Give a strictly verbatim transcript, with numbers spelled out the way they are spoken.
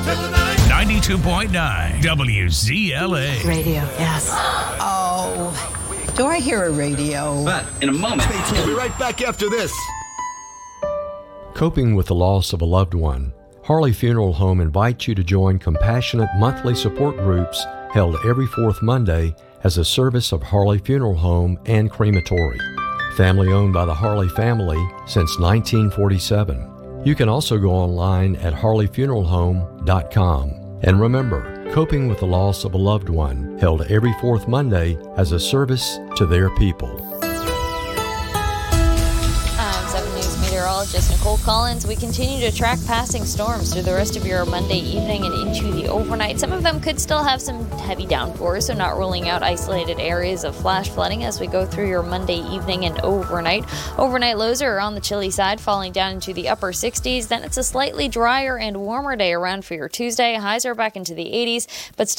ninety-two point nine W Z L A. Radio, yes. Oh, do I hear a radio? But in a moment. We'll be right back after this. Coping with the loss of a loved one, Harley Funeral Home invites you to join compassionate monthly support groups held every fourth Monday as a service of Harley Funeral Home and Crematory. Family owned by the Harley family since nineteen forty-seven. You can also go online at harley funeral home dot com. And remember, coping with the loss of a loved one held every fourth Monday as a service to their people. I'm seven News meteorologist Nicole Collins. We continue to track passing storms through the rest of your Monday evening and into the overnight. Some of them could still have some heavy downpours, so not ruling out isolated areas of flash flooding as we go through your Monday evening and overnight. Overnight lows are on the chilly side, falling down into the upper sixties. Then it's a slightly drier and warmer day around for your Tuesday. Highs are back into the eighties, but still